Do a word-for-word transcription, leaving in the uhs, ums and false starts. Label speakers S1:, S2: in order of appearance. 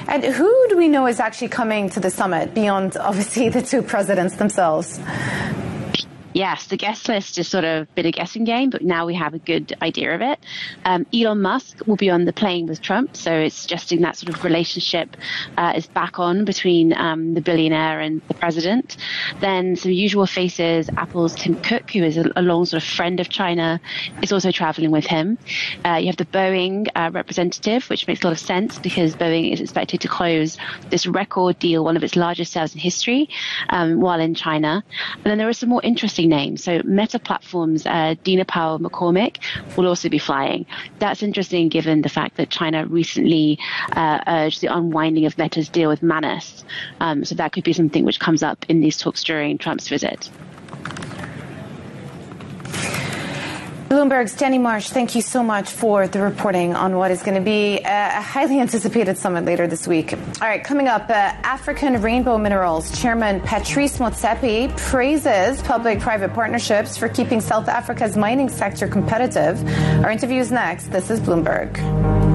S1: And who do we know is actually coming to the summit beyond, obviously, the two presidents themselves?
S2: Yes, the guest list is sort of been a guessing game, but now we have a good idea of it. Um, Elon Musk will be on the plane with Trump, so it's suggesting that sort of relationship uh, is back on between um, the billionaire and the president. Then some usual faces, Apple's Tim Cook, who is a, a long sort of friend of China, is also traveling with him. Uh, you have the Boeing uh, representative, which makes a lot of sense because Boeing is expected to close this record deal, one of its largest sales in history, um, while in China. And then there are some more interesting names. So Meta Platforms, uh, Dina Powell McCormick will also be flying. That's interesting given the fact that China recently uh, urged the unwinding of Meta's deal with Manus. Um, so that could be something which comes up in these talks during Trump's visit.
S1: Bloomberg's Jenny Marsh, thank you so much for the reporting on what is going to be a highly anticipated summit later this week. All right, coming up, uh, African Rainbow Minerals Chairman Patrice Motsepe praises public-private partnerships for keeping South Africa's mining sector competitive. Our interview is next. This is Bloomberg.